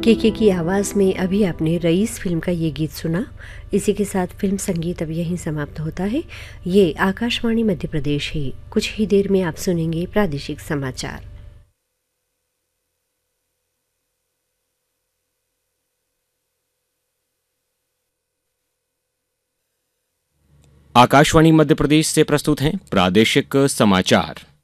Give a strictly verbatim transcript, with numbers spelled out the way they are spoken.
केके की आवाज़ में अभी आपने रईस फिल्म का ये गीत सुना। इसी के साथ फिल्म संगीत अब यहीं समाप्त होता है। ये आकाशवाणी मध्य प्रदेश है। कुछ ही देर में आप सुनेंगे प्रादेशिक समाचार। आकाशवाणी मध्य प्रदेश से प्रस्तुत हैं प्रादेशिक समाचार।